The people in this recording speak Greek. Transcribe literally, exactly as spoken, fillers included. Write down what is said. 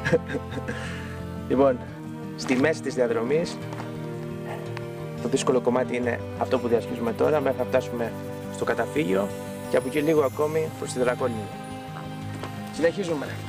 Λοιπόν, στη μέση της διαδρομής, το δύσκολο κομμάτι είναι αυτό που διασχίζουμε τώρα, μέχρι να φτάσουμε στο καταφύγιο και από εκεί λίγο ακόμη προς τη Δρακόνη. Συνεχίζουμε.